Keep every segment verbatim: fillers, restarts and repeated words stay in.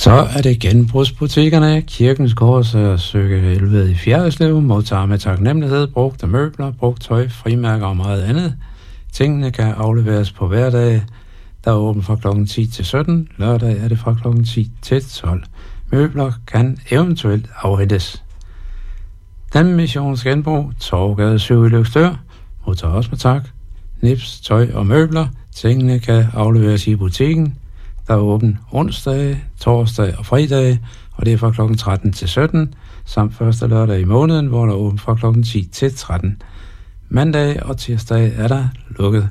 Så er det genbrugsbutikkerne. Kirkens Kors og Søge Helvede i Fjerdslev modtager med taknemmelighed brugte møbler, brugt tøj, frimærker og meget andet. Tingene kan afleveres på hverdag, der er åbent fra klokken ti til sytten. Lørdag er det fra klokken ti til tolv. Møbler kan eventuelt afhentes. Den missions genbrug, Torvgade syv i Løgstør, modtager også med tak. Nips, tøj og møbler. Tingene kan afleveres i butikken, der er åben onsdag, torsdag og fredag, og det er fra klokken tretten til sytten, samt første lørdag i måneden, hvor der er åben fra klokken ti til tretten. Mandag og tirsdag er der lukket.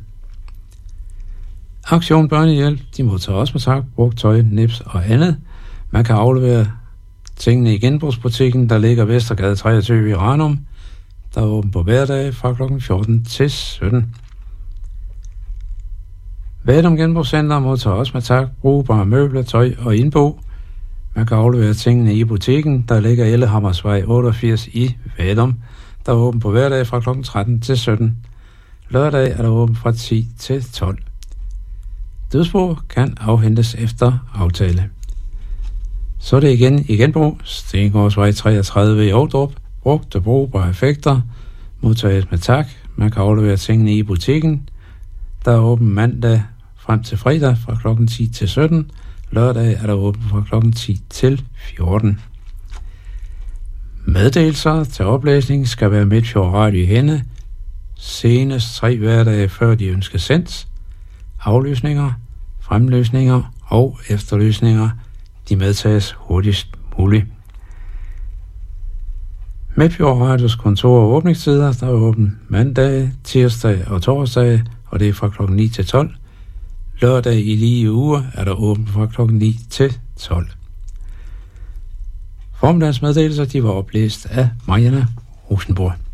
Aktion Børnehjælp, de modtager også med tak, brugt tøj, nips og andet. Man kan aflevere tingene i genbrugsbutikken, der ligger Vestergade treogtyve i Ranum, der er åben på hverdag fra klokken fjorten til sytten. Vadum Genbrugscenter modtager også med tak, brugbare møbler, tøj og indbo. Man kan aflevere tingene i butikken, der ligger Ellehammersvej otteogfirs i Vadum, der er åben på hverdag fra klokken tretten til sytten. Lørdag er der åben fra ti til tolv. Dødsbo kan afhentes efter aftale. Så er det igen i genbrug. Stengårdsvej treogtredive i Ovdrup. Brugte brugbare effekter. Modtaget med tak. Man kan aflevere tingene i butikken, der er åben mandag frem til fredag fra klokken ti til sytten. Lørdag er der åben fra klokken ti til fjorten. Meddelelser til oplæsning skal være Midtfjord Radio i Henne. Senest tre hverdage før de ønskes sendt. Aflysninger, fremlysninger og efterlysninger, de medtages hurtigst muligt. Midtfjord Radios kontor og åbningstider, der er åben mandag, tirsdag og torsdag, og det er fra klokken ni til tolv. Lørdag i lige uger er der åben fra klokken ni til tolv. Formiddagens meddelelser, de var oplæst af Marianne Rosenborg.